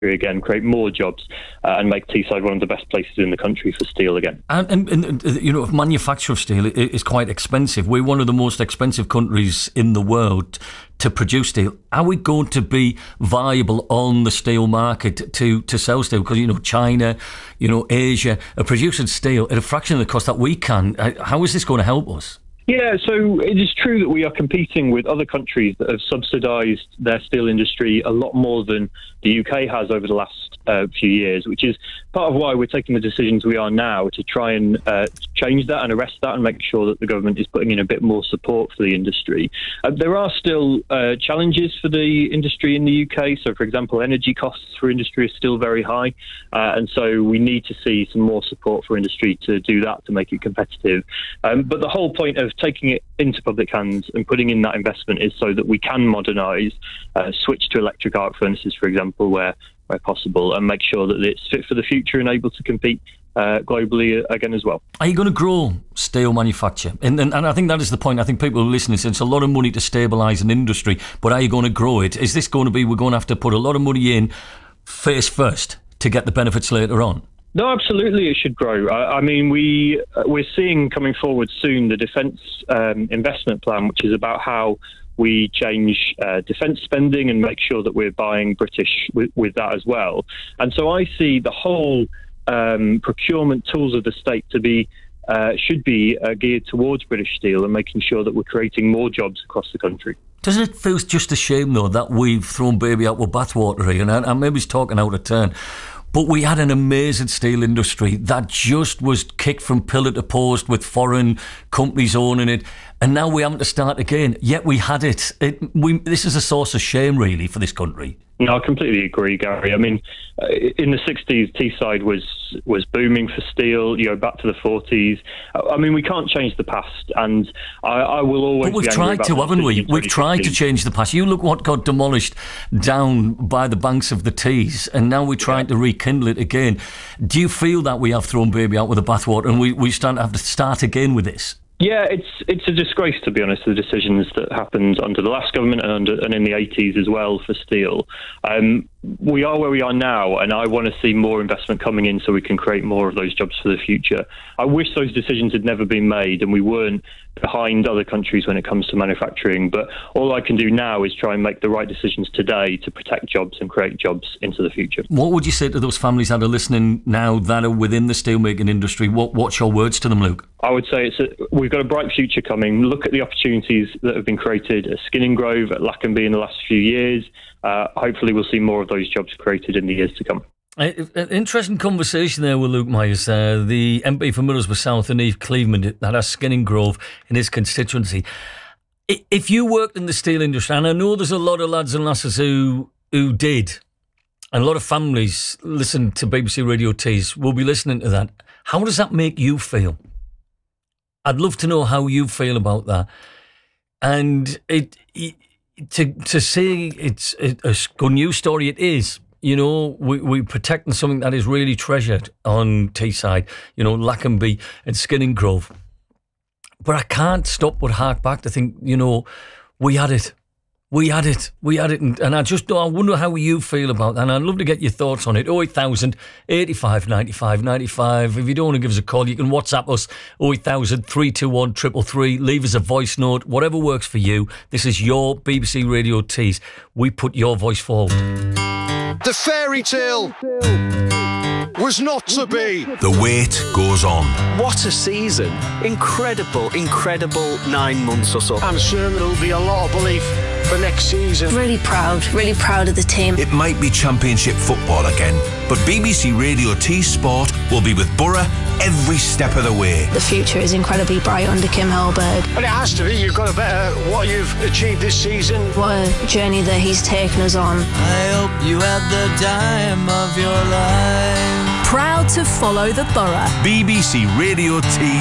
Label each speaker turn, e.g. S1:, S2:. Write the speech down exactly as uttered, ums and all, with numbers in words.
S1: again, create more jobs, uh, and make Teesside one of the best places in the country for steel again.
S2: And, and, and you know, manufacture of steel is quite expensive. We're one of the most expensive countries in the world to produce steel. Are we going to be viable on the steel market to, to sell steel? Because, you know, China, you know, Asia are producing steel at a fraction of the cost that we can. How is this going to help us?
S1: Yeah, so it is true that we are competing with other countries that have subsidised their steel industry a lot more than the U K has over the last uh, few years, which is part of why we're taking the decisions we are now to try and uh, change that and arrest that and make sure that the government is putting in a bit more support for the industry. Uh, there are still uh, challenges for the industry in the U K. So, for example, energy costs for industry are still very high. Uh, and so we need to see some more support for industry to do that, to make it competitive. Um, but the whole point of taking it into public hands and putting in that investment is so that we can modernise, uh, switch to electric arc furnaces, for example, where where possible, and make sure that it's fit for the future and able to compete uh, globally again as well.
S2: Are you going to grow steel manufacture? And, and and I think that is the point. I think people are listening say it's a lot of money to stabilise an industry, but are you going to grow it? Is this going to be we're going to have to put a lot of money in face first to get the benefits later on?
S1: No, absolutely, it should grow. I, I mean, we uh, we're seeing coming forward soon the defence um, investment plan, which is about how we change uh, defence spending and make sure that we're buying British with, with that as well. And so I see the whole um, procurement tools of the state to be uh, should be uh, geared towards British steel and making sure that we're creating more jobs across the country.
S2: Doesn't it feel just a shame, though, that we've thrown baby out with bathwater here? And I, I maybe it's talking out of turn. But we had an amazing steel industry that just was kicked from pillar to post with foreign companies owning it. And now we're having to start again. Yet we had it. it we, this is a source of shame, really, for this country.
S1: No, I completely agree, Gary. I mean, uh, in the sixties, Teesside was was booming for steel. You go back to the forties. I mean, we can't change the past, and I, I will always.
S2: But we've
S1: be
S2: tried to, haven't we? We've tried to change the past. You look what got demolished down by the banks of the Tees, and now we're trying yeah. to rekindle it again. Do you feel that we have thrown baby out with the bathwater, and we we start to have to start again with this?
S1: Yeah, it's it's a disgrace, to be honest, the decisions that happened under the last government and under and in the eighties as well for steel. Um, we are where we are now, and I want to see more investment coming in so we can create more of those jobs for the future. I wish those decisions had never been made and we weren't behind other countries when it comes to manufacturing. But all I can do now is try and make the right decisions today to protect jobs and create jobs into the future.
S2: What would you say to those families that are listening now that are within the steelmaking industry? What What's your words to them, Luke?
S1: I would say it's a, we've got a bright future coming. Look at the opportunities that have been created at Skinning Grove, at Lackenby in the last few years. Uh, hopefully we'll see more of those jobs created in the years to come.
S2: An interesting conversation there with Luke Myers, uh, the M P for Middlesbrough South and Eve Cleveland that has Skinning Grove in his constituency. If you worked in the steel industry, and I know there's a lot of lads and lasses who who did, and a lot of families listen to B B C Radio Tees will be listening to that. How does that make you feel? I'd love to know how you feel about that. And it, it to to say it's a, a good news story, it is. You know, we, we're protecting something that is really treasured on Teesside, you know, Lackenby and Skinning Grove. But I can't stop but hark back to think, you know, we had it. We had it. We had it. And, and I just I wonder how you feel about that. And I'd love to get your thoughts on it. oh eight thousand, eighty-five, ninety-five, ninety-five. If you don't want to give us a call, you can WhatsApp us oh eight thousand, three two one, three three three. Leave us a voice note. Whatever works for you. This is your B B C Radio Tees. We put your voice forward.
S3: The fairy tale was not to be.
S4: The wait goes on.
S5: What a season. Incredible, incredible nine months or so.
S6: I'm sure there'll be a lot of belief for next season.
S7: Really proud, really proud of the team.
S4: It might be Championship football again, but B B C Radio Tees Sport will be with Borough every step of the way.
S7: The future is incredibly bright under Kim Hellberg.
S6: And it has to be. You've got to better what you've achieved this season.
S7: What a journey that he's taken us on.
S8: I hope you had the time of your life.
S9: Proud to follow the Borough.
S4: B B C Radio Tees.